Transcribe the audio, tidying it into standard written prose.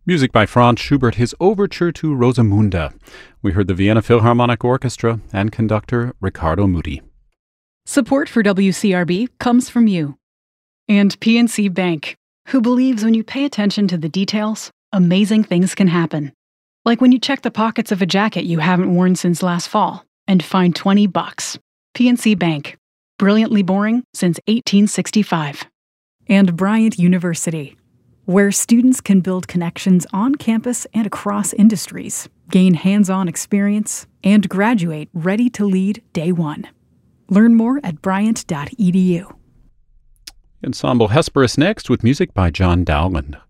Music by Franz Schubert, his overture to Rosamunde. We heard the Vienna Philharmonic Orchestra and conductor Riccardo Muti. Support for WCRB comes from you. And PNC Bank, who believes when you pay attention to the details, amazing things can happen. Like when you check the pockets of a jacket you haven't worn since last fall and find $20. PNC Bank. Brilliantly boring since 1865. And Bryant University, where students can build connections on campus and across industries, gain hands-on experience, and graduate ready to lead day one. Learn more at bryant.edu. Ensemble Hesperus next with music by John Dowland.